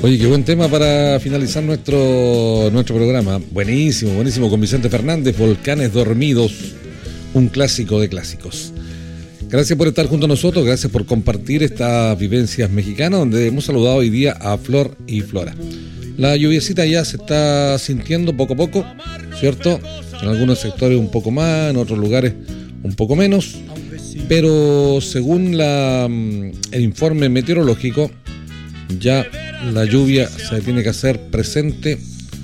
Oye, qué buen tema para finalizar nuestro programa. Buenísimo, buenísimo, con Vicente Fernández, Volcanes Dormidos, un clásico de clásicos. Gracias por estar junto a nosotros, gracias por compartir estas vivencias mexicanas, donde hemos saludado hoy día a Flor y Flora. La lluviecita ya se está sintiendo poco a poco, ¿cierto? En algunos sectores un poco más, en otros lugares un poco menos, pero según el informe meteorológico, ya la lluvia se tiene que hacer presente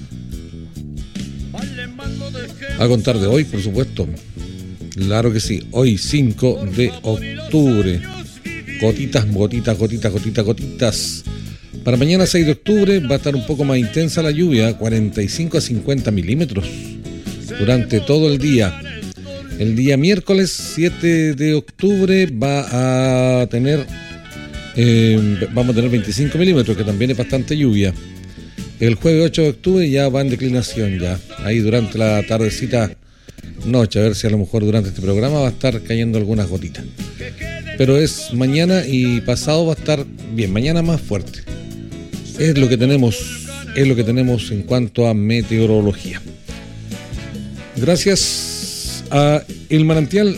a contar de hoy, por supuesto. Claro que sí, hoy 5 de octubre. Gotitas, gotitas, gotitas, gotitas, gotitas. Para mañana 6 de octubre va a estar un poco más intensa la lluvia, 45 a 50 milímetros durante todo el día. El día miércoles 7 de octubre vamos a tener 25 milímetros, que también es bastante lluvia. El jueves 8 de octubre ya va en declinación ya. Ahí durante la tardecita, noche, a ver si a lo mejor durante este programa va a estar cayendo algunas gotitas. Pero es mañana y pasado va a estar bien, mañana más fuerte. Es lo que tenemos en cuanto a meteorología. Gracias a El Manantial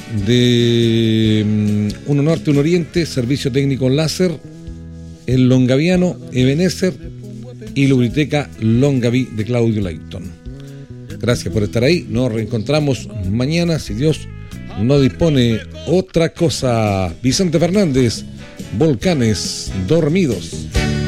de Uno Norte, Uno Oriente, Servicio Técnico Láser, El Longaviano, Ebenezer y Lubriteca Longaví de Claudio Layton. Gracias por estar ahí. Nos reencontramos mañana, si Dios no dispone otra cosa. Vicente Fernández, Volcanes Dormidos.